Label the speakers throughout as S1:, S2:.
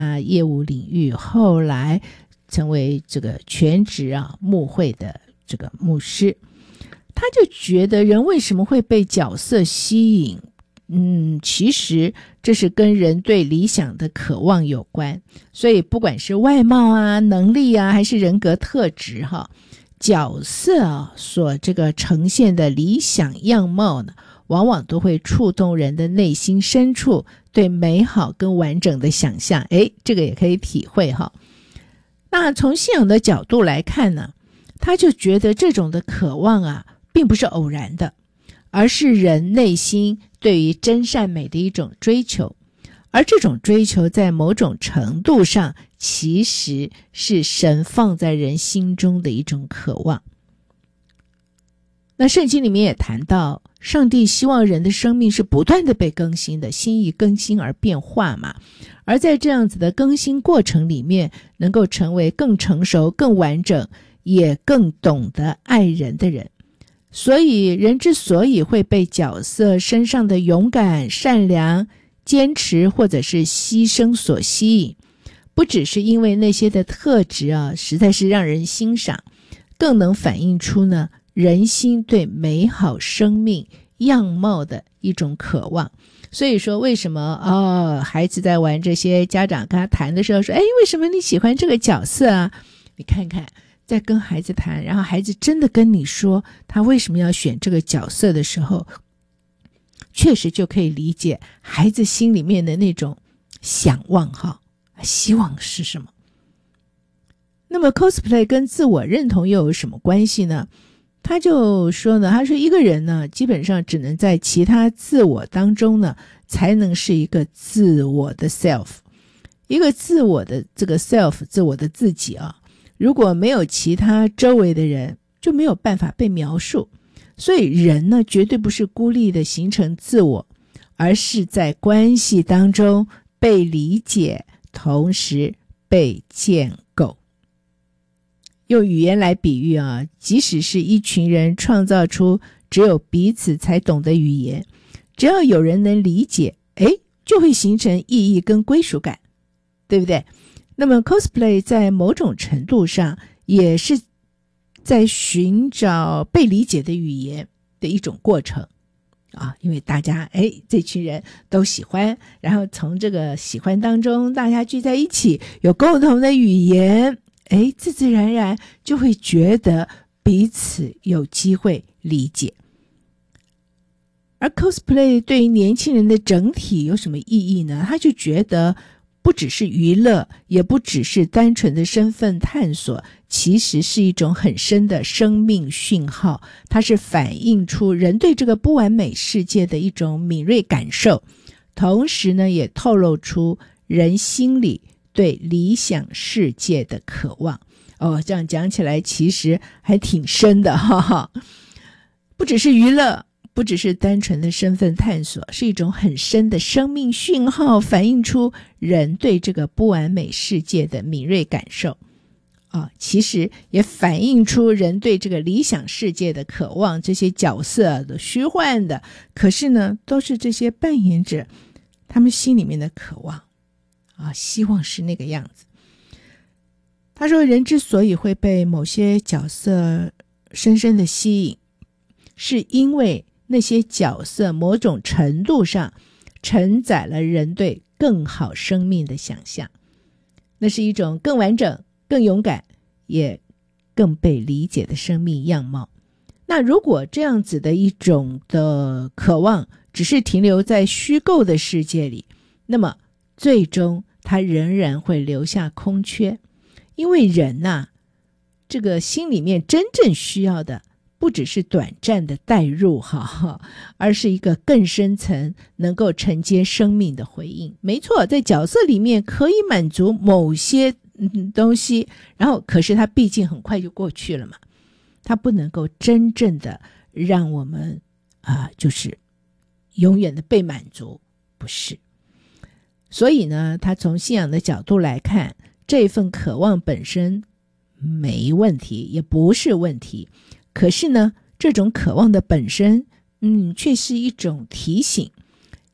S1: 业务领域，后来成为这个全职牧会的这个牧师。他就觉得人为什么会被角色吸引？其实这是跟人对理想的渴望有关。所以不管是外貌能力还是人格特质角色所这个呈现的理想样貌呢，往往都会触动人的内心深处对美好跟完整的想象。这个也可以体会那从信仰的角度来看呢，他就觉得这种的渴望并不是偶然的，而是人内心对于真善美的一种追求，而这种追求在某种程度上其实是神放在人心中的一种渴望。那圣经里面也谈到，上帝希望人的生命是不断的被更新的，心意更新而变化嘛。而在这样子的更新过程里面，能够成为更成熟、更完整，也更懂得爱人的人。所以人之所以会被角色身上的勇敢、善良、坚持或者是牺牲所吸引，不只是因为那些的特质实在是让人欣赏，更能反映出呢人心对美好生命样貌的一种渴望。所以说为什么孩子在玩这些，家长跟他谈的时候说，为什么你喜欢这个角色你看看，在跟孩子谈，然后孩子真的跟你说他为什么要选这个角色的时候，确实就可以理解孩子心里面的那种想望希望是什么。那么 cosplay 跟自我认同又有什么关系呢？他就说呢，他说一个人呢，基本上只能在其他自我当中呢，才能是一个自我的 self， 一个自我的这个 self， 自我的自己如果没有其他周围的人，就没有办法被描述。所以人呢，绝对不是孤立的形成自我，而是在关系当中被理解，同时被建构。用语言来比喻即使是一群人创造出只有彼此才懂的语言，只要有人能理解，就会形成意义跟归属感，对不对？那么 cosplay 在某种程度上也是在寻找被理解的语言的一种过程因为大家这群人都喜欢，然后从这个喜欢当中大家聚在一起，有共同的语言，自自然然就会觉得彼此有机会理解。而 cosplay 对于年轻人的整体有什么意义呢？他就觉得不只是娱乐，也不只是单纯的身份探索，其实是一种很深的生命讯号。它是反映出人对这个不完美世界的一种敏锐感受，同时呢，也透露出人心里对理想世界的渴望。这样讲起来其实还挺深的不只是娱乐，不只是单纯的身份探索，是一种很深的生命讯号，反映出人对这个不完美世界的敏锐感受其实也反映出人对这个理想世界的渴望。这些角色的虚幻的，可是呢，都是这些扮演者他们心里面的渴望希望是那个样子。他说人之所以会被某些角色深深的吸引，是因为那些角色某种程度上承载了人对更好生命的想象，那是一种更完整、更勇敢，也更被理解的生命样貌。那如果这样子的一种的渴望只是停留在虚构的世界里，那么最终它仍然会留下空缺。因为人这个心里面真正需要的不只是短暂的带入而是一个更深层能够承接生命的回应。没错，在角色里面可以满足某些东西，然后可是它毕竟很快就过去了嘛，它不能够真正的让我们就是永远的被满足，不是。所以呢，他从信仰的角度来看，这份渴望本身没问题，也不是问题。可是呢，这种渴望的本身却是一种提醒，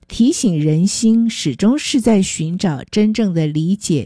S1: 提醒人心始终是在寻找真正的理解